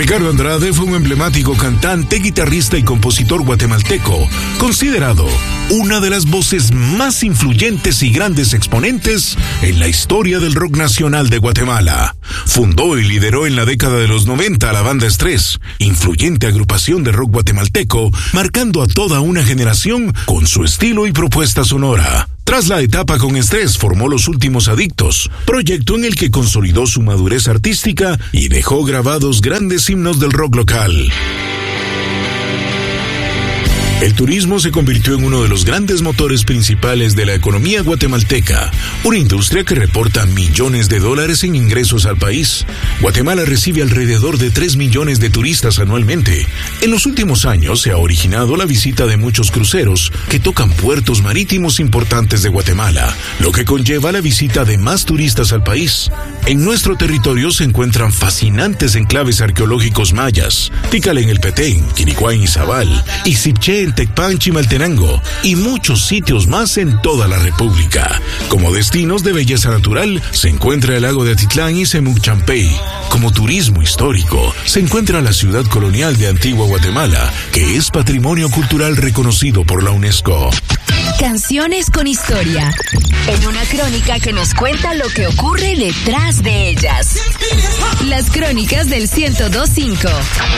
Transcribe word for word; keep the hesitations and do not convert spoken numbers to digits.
Ricardo Andrade fue un emblemático cantante, guitarrista y compositor guatemalteco, considerado una de las voces más influyentes y grandes exponentes en la historia del rock nacional de Guatemala. Fundó y lideró en la década de los noventa a la banda Estrés, influyente agrupación de rock guatemalteco, marcando a toda una generación con su estilo y propuesta sonora. Tras la etapa con Estrés, formó Los Últimos Adictos, proyecto en el que consolidó su madurez artística y dejó grabados grandes himnos del rock local. El turismo se convirtió en uno de los grandes motores principales de la economía guatemalteca, una industria que reporta millones de dólares en ingresos al país. Guatemala recibe alrededor de tres millones de turistas anualmente. En los últimos años se ha originado la visita de muchos cruceros que tocan puertos marítimos importantes de Guatemala, lo que conlleva la visita de más turistas al país. En nuestro territorio se encuentran fascinantes enclaves arqueológicos mayas, Tikal en el Petén, Quinicuá en Izabal y Sipché en Tecpan, Chimaltenango, y muchos sitios más en toda la República. Como destinos de belleza natural se encuentra el lago de Atitlán y Semuc Champey. Como turismo histórico se encuentra la ciudad colonial de Antigua Guatemala, que es patrimonio cultural reconocido por la UNESCO. Canciones con historia, en una crónica que nos cuenta lo que ocurre detrás de ellas. Las crónicas del ciento dos punto cinco.